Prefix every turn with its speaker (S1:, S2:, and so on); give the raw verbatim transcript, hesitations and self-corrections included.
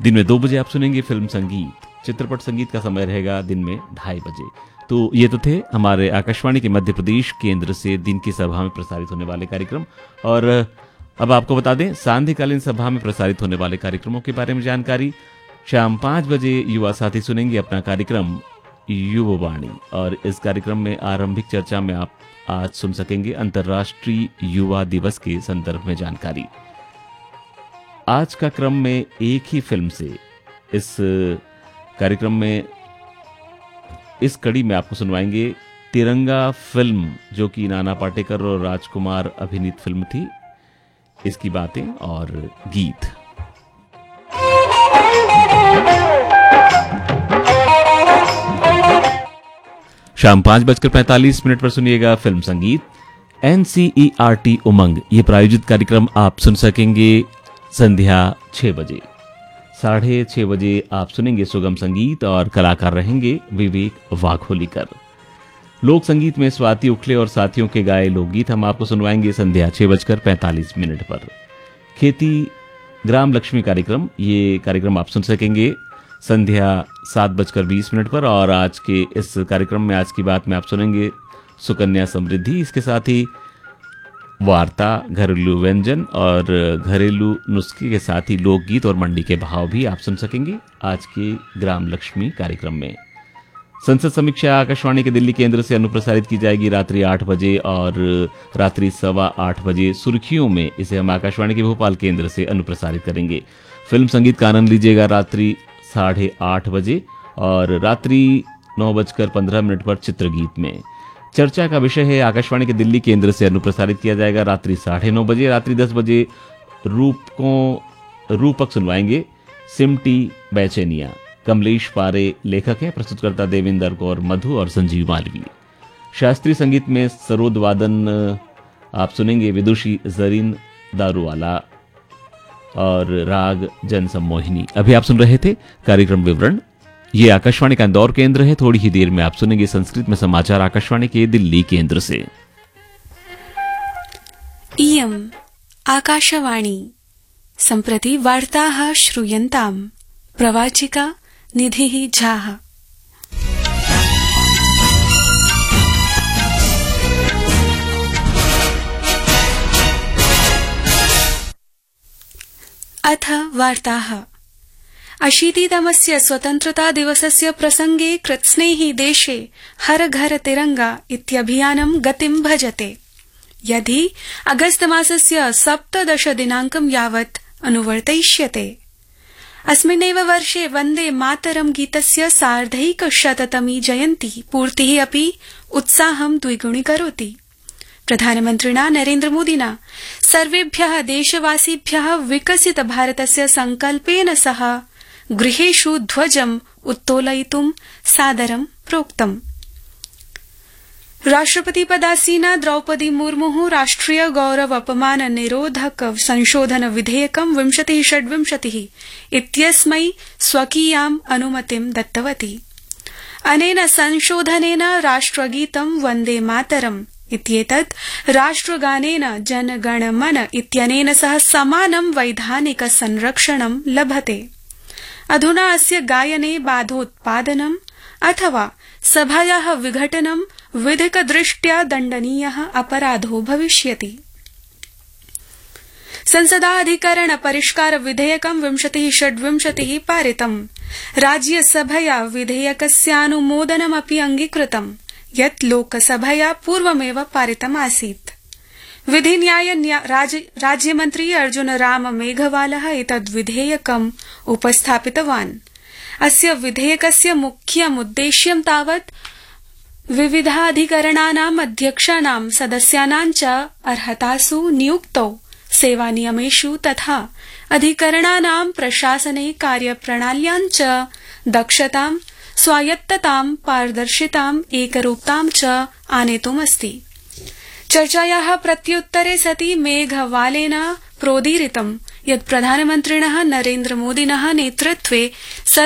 S1: दिन में दो बजे आप सुनेंगे फिल्म संगीत। चित्रपट संगीत का समय रहेगा दिन में ढाई बजे। तो ये तो थे हमारे आकाशवाणी के मध्य प्रदेश केंद्र से दिन की सभा में प्रसारित होने वाले कार्यक्रम। और अब आपको बता दें सांध्यकालीन सभा में प्रसारित होने वाले कार्यक्रमों के बारे में जानकारी। शाम पाँच बजे युवा साथी सुनेंगे अपना कार्यक्रम युवावाणी, और इस कार्यक्रम में आरंभिक चर्चा में आप आज सुन सकेंगे अंतर्राष्ट्रीय युवा दिवस के संदर्भ में जानकारी। आज का क्रम में एक ही फिल्म से इस कार्यक्रम में इस कड़ी में आपको सुनवाएंगे तिरंगा फिल्म, जो कि नाना पाटेकर और राजकुमार अभिनीत फिल्म थी। इसकी बातें और गीत। शाम पांच बजकर पैंतालीस मिनट पर सुनिएगा फिल्म संगीत। एनसीईआरटी उमंग ये प्रायोजित कार्यक्रम आप सुन सकेंगे संध्या छह बजे। साढ़े छह बजे आप सुनेंगे सुगम संगीत और कलाकार रहेंगे विवेक वाघोलीकर। लोक संगीत में स्वाति उखले और साथियों के गाए लोकगीत हम आपको सुनवाएंगे संध्या छह बजकर पैंतालीस मिनट पर। खेती ग्राम लक्ष्मी कार्यक्रम, ये कार्यक्रम आप सुन सकेंगे संध्या सात बजकर बीस मिनट पर। और आज के इस कार्यक्रम में आज की बात में आप सुनेंगे सुकन्या समृद्धि, इसके साथ ही वार्ता, घरेलू व्यंजन और घरेलू नुस्खे के साथ ही लोकगीत और मंडी के भाव भी आप सुन सकेंगे आज के ग्राम लक्ष्मी कार्यक्रम में। संसद समीक्षा आकाशवाणी के दिल्ली केंद्र से अनुप्रसारित की जाएगी रात्रि आठ बजे, और रात्रि सवा आठ बजे सुर्खियों में इसे हम आकाशवाणी के भोपाल केंद्र से अनुप्रसारित करेंगे। फिल्म संगीत का आनंद लीजिएगा रात्रि साढ़े आठ बजे, और रात्रि नौ बजकर पंद्रह मिनट पर चित्रगीत में चर्चा का विषय है आकाशवाणी के दिल्ली केंद्र से अनुप्रसारित किया जाएगा रात्रि साढ़े नौ बजे। रात्रि दस बजे रूपकों रूपक सुनवाएंगे सिमटी बैचेनिया। कमलेश पारे लेखक हैं, प्रस्तुतकर्ता देवेंद्र कौर मधु और संजीव मालवीय। शास्त्रीय संगीत में सरोद वादन आप सुनेंगे विदुषी जरीन दारूवाला और राग जन सम्मोहिनी। अभी आप सुन रहे थे कार्यक्रम विवरण। ये आकाशवाणी का इंदौर केंद्र है। थोड़ी ही देर में आप सुनेंगे संस्कृत में समाचार आकाशवाणी के दिल्ली केंद्र से।
S2: इयम् आकाशवाणी सम्प्रति वार्ताः श्रूयन्ताम्। प्रवाचिका निधिः झाः। अथ वार्ताः। अशीतितमस्य स्वतन्त्रता दिवसस्य प्रसंगे कृत्स्नैः देशे हर घर तिरंगा इत्यभियानं गतिं भजते। यदि अगस्त मासस्य सप्तदश दिनाङ्कं यावत् अनुवर्तयिष्यते। अस्मिन्नेव वर्षे वन्दे मातरं गीतस्य सार्धैकशततमी जयन्ती पूर्तिः अपि उत्साहं द्विगुणीकरोति। प्रधानमन्त्रिणा नरेन्द्रमोदिना सर्वेभ्यः देशवासिभ्यः विकसित भारतस्य संकल्पेन सह गृहेषु ध्वजम् उत्तोलयितुं सादरं प्रोक्तम्। राष्ट्रपति पदासीना द्रौपदी मुर्मुः राष्ट्रिय गौरव अपमान निरोधक संशोधन विधेयकं विंशतिः षड्विंशतिः इत्यस्मै स्वकीयाम् अनुमतिं दत्तवती। अनेन संशोधनेन राष्ट्रगीतं वन्दे मातरम् इत्येतत् राष्ट्रगानेन जनगण मन इत्यनेन सह समानं वैधानिक संरक्षणं लभते। अधुना अस्य गायने बाधोत्पादनम् अथवा सभायाः विघटनं विधिकदृष्ट्या दण्डनीयः अपराधो भविष्यति। संसदा अधिकरण परिष्कार विधेयकं विंशतिः षड्विंशतिः पारितम्। राज्यसभया विधेयकस्यानुमोदनमपि अङ्गीकृतम्, यत् लोकसभया पूर्वमेव पारितम् आसीत्। विधि न्याय राज्यमन्त्री अर्जुन राम मेघवालः एतद् विधेयकम् उपस्थापितवान्। अस्य विधेयकस्य मुख्यम् उद्देश्यं तावत् विविधाधिकरणानाम् अध्यक्षाणां सदस्यानां च अर्हतासु नियुक्तौ सेवानियमेषु तथा अधिकरणानां प्रशासने कार्यप्रणाल्यां च दक्षतां, स्वायत्ततां, पारदर्शितां, एकरूपतां च आनेतुमस्ति। चर्चायाः प्रत्युत्तरे सति मेघवालेन प्रोदीरितं यत् प्रधानमन्त्रिणः नरेन्द्रमोदिनः नेतृत्वे